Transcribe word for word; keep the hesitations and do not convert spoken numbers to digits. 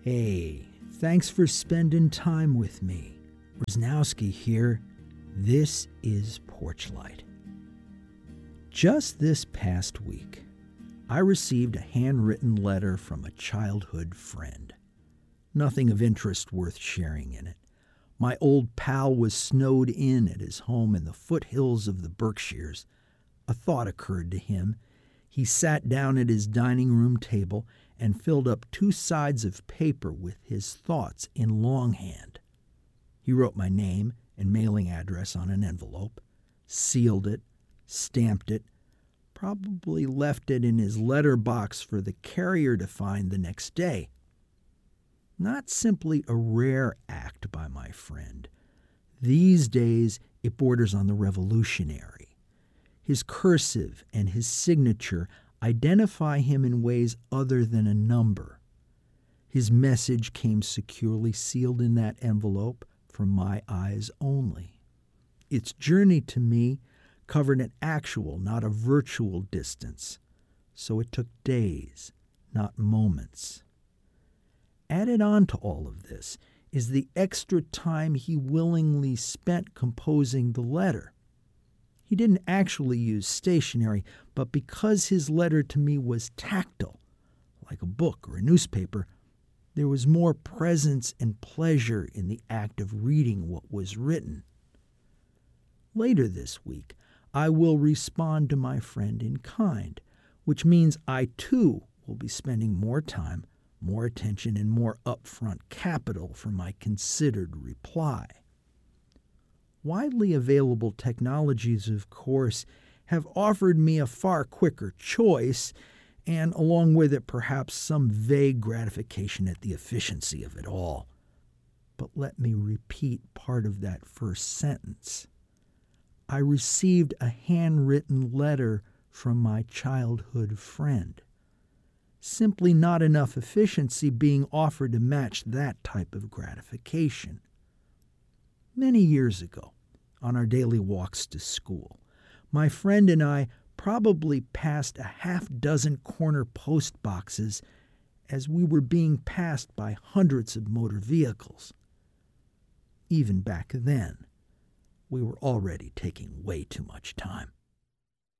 Hey, thanks for spending time with me. Rosnowski here. This is Porchlight. Just this past week, I received a handwritten letter from a childhood friend. Nothing of interest worth sharing in it. My old pal was snowed in at his home in the foothills of the Berkshires. A thought occurred to him. He sat down at his dining room table and filled up two sides of paper with his thoughts in longhand. He wrote my name and mailing address on an envelope, sealed it, stamped it, probably left it in his letter box for the carrier to find the next day. Not simply a rare act by my friend. These days, it borders on the revolutionary. His cursive and his signature identify him in ways other than a number. His message came securely sealed in that envelope from my eyes only. Its journey to me covered an actual, not a virtual distance, so it took days, not moments. Added on to all of this is the extra time he willingly spent composing the letter. He didn't actually use stationery, but because his letter to me was tactile, like a book or a newspaper, there was more presence and pleasure in the act of reading what was written. Later this week, I will respond to my friend in kind, which means I too will be spending more time, more attention, and more upfront capital for my considered reply. Widely available technologies, of course, have offered me a far quicker choice, and along with it perhaps some vague gratification at the efficiency of it all. But let me repeat part of that first sentence. I received a handwritten letter from my childhood friend. Simply not enough efficiency being offered to match that type of gratification. Many years ago, on our daily walks to school, my friend and I probably passed a half dozen corner post boxes as we were being passed by hundreds of motor vehicles. Even back then, we were already taking way too much time.